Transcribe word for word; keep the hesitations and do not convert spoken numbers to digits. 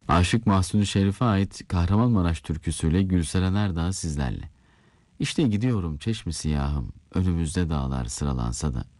Aşık Mahsuni Şerif'e ait Kahramanmaraş türküsüyle Gülseren Erdağ sizlerle. İşte gidiyorum çeşmi siyahım, önümüzde dağlar sıralansa da.